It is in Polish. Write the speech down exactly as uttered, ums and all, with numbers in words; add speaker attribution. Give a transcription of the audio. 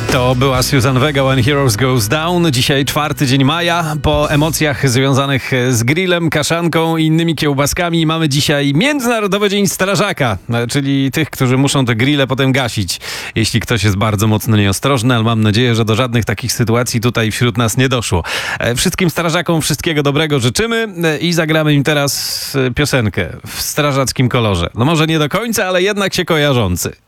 Speaker 1: To była Susan Vega, When Heroes Goes Down. Dzisiaj czwarty dzień maja. Po emocjach związanych z grillem, kaszanką i innymi kiełbaskami mamy dzisiaj Międzynarodowy Dzień Strażaka, czyli tych, którzy muszą te grille potem gasić, jeśli ktoś jest bardzo mocno nieostrożny, ale mam nadzieję, że do żadnych takich sytuacji tutaj wśród nas nie doszło. Wszystkim strażakom wszystkiego dobrego życzymy i zagramy im teraz piosenkę w strażackim kolorze. No może nie do końca, ale jednak się kojarzący.